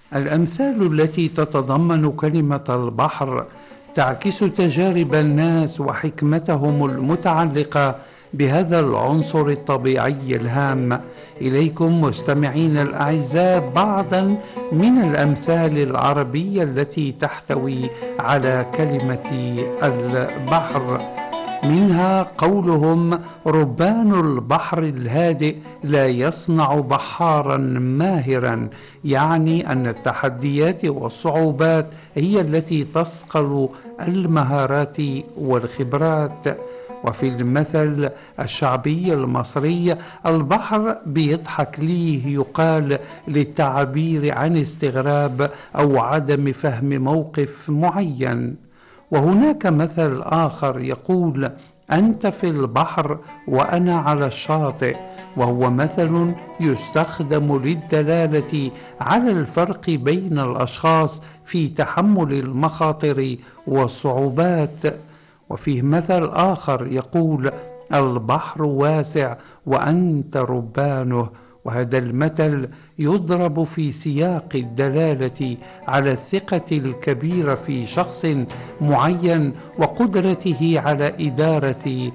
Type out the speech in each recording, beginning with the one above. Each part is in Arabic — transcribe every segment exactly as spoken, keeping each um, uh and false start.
الأمثال التي تتضمن كلمة البحر تعكس تجارب الناس وحكمتهم المتعلقة بهذا العنصر الطبيعي الهام. إليكم مستمعين الأعزاء بعضا من الأمثال العربية التي تحتوي على كلمة البحر. منها قولهم: ربان البحر الهادئ لا يصنع بحارا ماهرا، يعني أن التحديات والصعوبات هي التي تصقل المهارات والخبرات. وفي المثل الشعبي المصري: البحر بيضحك ليه، يقال للتعبير عن استغراب أو عدم فهم موقف معين. وهناك مثل آخر يقول: أنت في البحر وأنا على الشاطئ، وهو مثل يستخدم للدلالة على الفرق بين الأشخاص في تحمل المخاطر والصعوبات. وفيه مثل آخر يقول: البحر واسع وأنت ربانه، وهذا المثل يضرب في سياق الدلالة على الثقة الكبيرة في شخص معين وقدرته على إدارة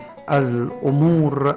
الأمور.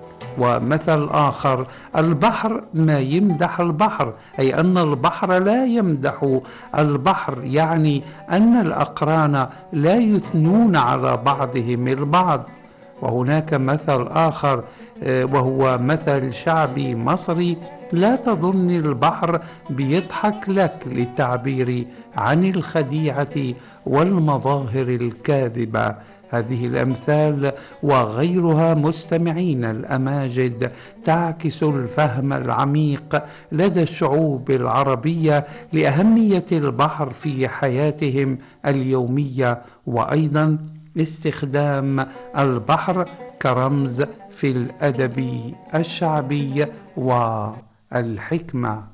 ومثل آخر: البحر ما يمدح البحر، أي أن البحر لا يمدح البحر، يعني أن الأقران لا يثنون على بعضهم البعض. وهناك مثل آخر وهو مثل شعبي مصري: لا تظن البحر بيضحك لك، للتعبير عن الخديعة والمظاهر الكاذبة. هذه الأمثال وغيرها مستمعين الأماجد تعكس الفهم العميق لدى الشعوب العربية لأهمية البحر في حياتهم اليومية، وأيضا استخدام البحر كرمز في الأدب الشعبي والحكمة.